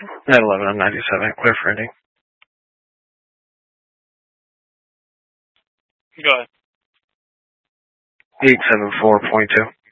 911 on 97, clear for ending. Go ahead. 874.2.